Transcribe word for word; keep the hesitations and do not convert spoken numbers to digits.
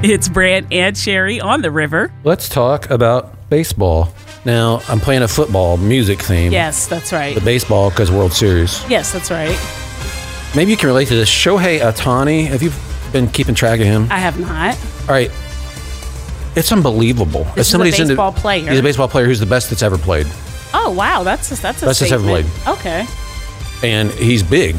It's Brant and Sherry on the river. Let's talk about baseball. Now, I'm playing a football music theme. Yes, that's right. The baseball because World Series. Yes, that's right. Maybe you can relate to this. Shohei Ohtani, have you been keeping track of him? I have not. All right. It's unbelievable. This If is a baseball into, player. He's a baseball player who's the best that's ever played. Oh, wow. That's a, that's a Best that's ever statement. played. Okay. And he's big.